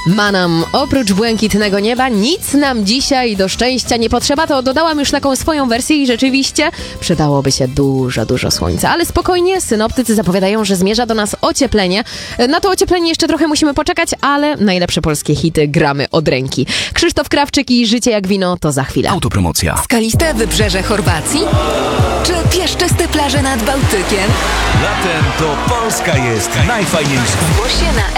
Manam, oprócz błękitnego nieba nic nam dzisiaj do szczęścia nie potrzeba. To dodałam już taką swoją wersję i rzeczywiście przydałoby się dużo słońca. Ale spokojnie, synoptycy zapowiadają, że zmierza do nas ocieplenie. Na to ocieplenie jeszcze trochę musimy poczekać, ale najlepsze polskie hity gramy od ręki. Krzysztof Krawczyk i Życie jak wino to za chwilę. Autopromocja. Skaliste wybrzeże Chorwacji? Czy piaszczyste plaże nad Bałtykiem? Latem to Polska jest najfajniejsza. Zgłoś się na